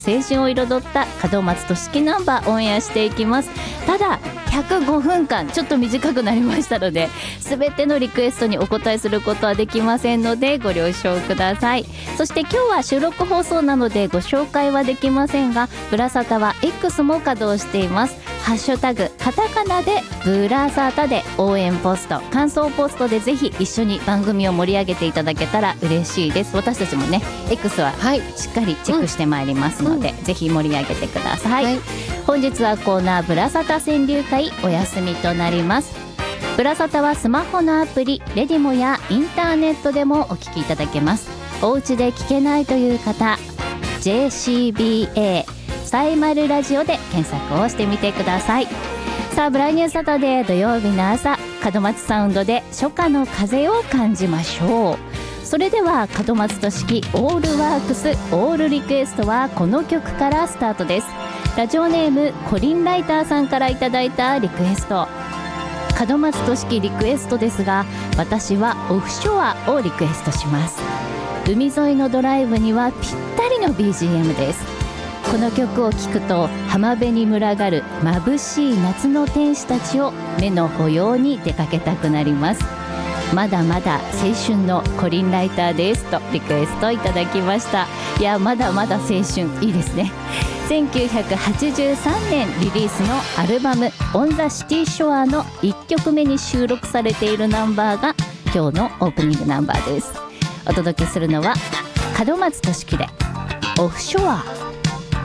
青春を彩った門松俊樹ナンバーオンエアしていきます。ただ105分間ちょっと短くなりましたので、全てのリクエストにお答えすることはできませんのでご了承ください。そして今日は収録放送なのでご紹介はできませんが、ブラサタは X も稼働しています。ハッシュタグカタカナでブラサタで応援ポスト、感想ポストでぜひ一緒に番組を盛り上げていただけたら嬉しいです。私たちもね X はしっかりチェックしてまいりますので、ぜひ盛り上げてください。本日はコーナーブラサタ川柳会お休みとなります。ブラサタはスマホのアプリレディモやインターネットでもお聞きいただけます。お家で聞けないという方 JCBA サイマルラジオで検索をしてみてください。さあブライニューサタデー土曜日の朝、門松サウンドで初夏の風を感じましょう。それでは門松俊樹オールワークスオールリクエストはこの曲からスタートです。ラジオネームコリンライターさんからいただいたリクエスト、門松俊樹リクエストですが、私はオフショアをリクエストします。海沿いのドライブにはぴったりの BGM です。この曲を聴くと浜辺に群がる眩しい夏の天使たちを目の保養に出かけたくなります。まだまだ青春のコリンライターですとリクエストいただきました。いやまだまだ青春いいですね。1983年リリースのアルバムオンザシティショアの1曲目に収録されているナンバーが今日のオープニングナンバーです。お届けするのは門松俊樹でオフショア。